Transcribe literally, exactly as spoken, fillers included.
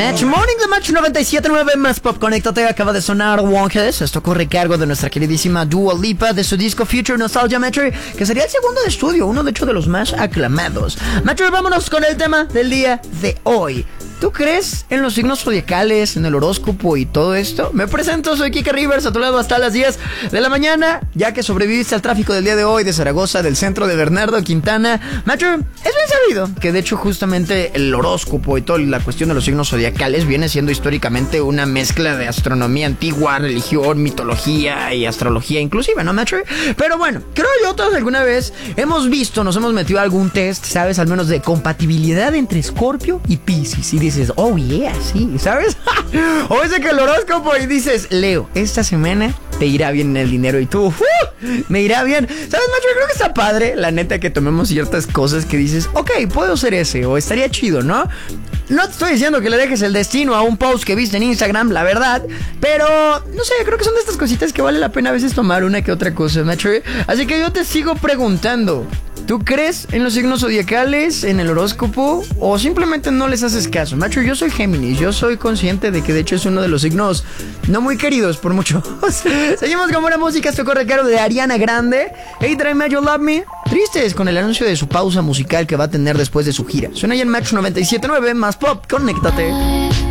Match Morning de Match noventa y siete punto nueve más Pop. Conéctate, acaba de sonar Wonkies. Esto corre cargo de nuestra queridísima Dua Lipa de su disco Future Nostalgia Metro, que sería el segundo de estudio, uno de hecho de los más aclamados. Metro, vámonos con el tema del día de hoy. ¿Tú crees en los signos zodiacales, en el horóscopo y todo esto? Me presento, soy Kike Rivers, a tu lado hasta las diez de la mañana, ya que sobreviviste al tráfico del día de hoy de Zaragoza, del centro de Bernardo Quintana. Macho, es bien sabido que de hecho justamente el horóscopo y toda la cuestión de los signos zodiacales viene siendo históricamente una mezcla de astronomía antigua, religión, mitología y astrología inclusive, ¿no, Macho? Pero bueno, creo yo todos alguna vez hemos visto, nos hemos metido a algún test, ¿sabes? Al menos de compatibilidad entre Escorpio y Piscis, y dices, oh yeah, sí, ¿sabes? O ese que el horóscopo y dices, Leo, esta semana te irá bien en el dinero, y tú, uh, me irá bien. ¿Sabes, macho? Yo creo que está padre, la neta, que tomemos ciertas cosas que dices, ok, puedo ser ese, o estaría chido, ¿no? No te estoy diciendo que le dejes el destino a un post que viste en Instagram, la verdad, pero, no sé, creo que son de estas cositas que vale la pena a veces tomar una que otra cosa, macho. Así que yo te sigo preguntando, ¿tú crees en los signos zodiacales, en el horóscopo, o simplemente no les haces caso? Macho, yo soy Géminis, yo soy consciente de que de hecho es uno de los signos no muy queridos por muchos. Seguimos con buena música, esto corre cargo de Ariana Grande. Hey, Try Me, You Love Me. Tristes con el anuncio de su pausa musical que va a tener después de su gira. Suena ya en Match noventa y siete punto nueve más Pop, conéctate.